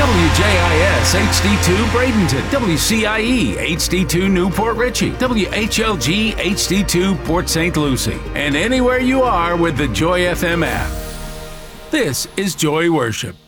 WJIS HD2 Bradenton, WCIE HD2 Newport Richey, WHLG HD2 Port St. Lucie, and anywhere you are with the Joy FM app. This is Joy Worship.